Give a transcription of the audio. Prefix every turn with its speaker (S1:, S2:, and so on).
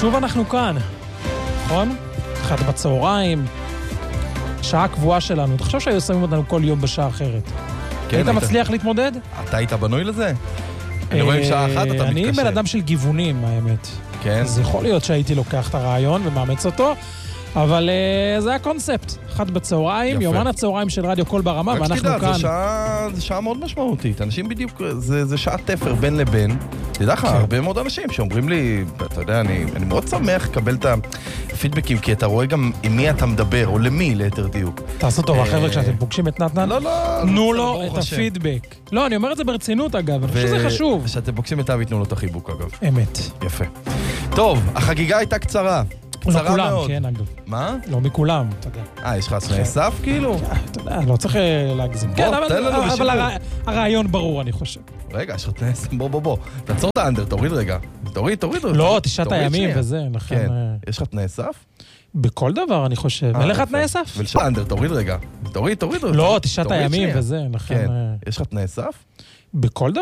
S1: שוב אנחנו כאן, נכון? 1 בצהריים, שעה קבועה שלנו. אתה חושב שהיו שמים אותנו כל יום בשעה אחרת?
S2: כן,
S1: היית מצליח להתמודד?
S2: אתה היית בנוי לזה? אני רואה עם שעה אחת, אתה מתקשר.
S1: אני בן אדם של גיוונים, האמת.
S2: כן?
S1: אז יכול להיות שהייתי לוקח את הרעיון ומאמץ אותו, אבל זה היה קונספט. 1 בצהריים,
S2: יפה.
S1: יומן הצהריים של רדיו קול ברמה, ואנחנו
S2: רק
S1: כאן.
S2: שתדע, זה שעה מאוד משמעותית. אנשים בדיוק, זה שעה תפר בין לבין. תדע לך, הרבה מאוד אנשים שאומרים לי, אתה יודע, אני מאוד שמח לקבל את הפידבקים, כי אתה רואה גם עם מי אתה מדבר, או למי ליתר דיוק.
S1: תעשו טוב, החבר'ה, כשאתם פוגשים את נתנן,
S2: לא,
S1: תנו לו את הפידבק. לא, אני אומר את זה ברצינות, אגב, אני חושב שזה חשוב.
S2: כשאתם פוגשים את אבי, תנו לו את החיבוק, אגב.
S1: אמת.
S2: יפה. טוב, החגיגה הייתה קצרה.
S1: לא
S2: קצרה
S1: כולם,
S2: מאוד.
S1: כן, אגב.
S2: מה?
S1: לא מכולם, אתה יודע.
S2: יש לך תנאי סף, כאילו?
S1: אתה יודע, לא צריך להגזים. כן,
S2: תן לנו
S1: אבל
S2: בשידור.
S1: הרעיון ברור, אני חושב.
S2: רגע, יש לך תנאי סף, בוא. תעצור את האנדר, תוריד רגע. תוריד.
S1: לא, 9 הימים
S2: שנייה.
S1: וזה, לכן...
S2: כן, יש לך תנאי סף?
S1: בכל דבר, אני חושב. אין לך
S2: יפה.
S1: תנאי סף?
S2: האנדר, תוריד רגע. תוריד.
S1: לא, 9 הימים
S2: שנייה.
S1: וזה, לכן...
S2: כן, יש לך תנאי סף?
S1: בכל דבר.